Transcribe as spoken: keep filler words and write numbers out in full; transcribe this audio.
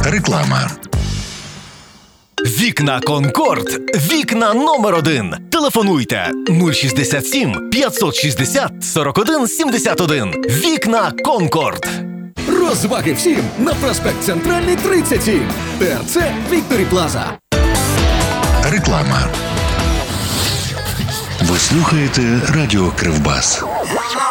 Реклама. Вікна Конкорд. Вікна номер один. Телефонуйте нуль шістдесят сім п'ятсот шістдесят сорок один сімдесят один. Вікна Конкорд. Розваги всім на проспект Центральний, тридцять сім. ТРЦ Вікторі Плаза. Реклама. Ви слухаєте Радіо Кривбас.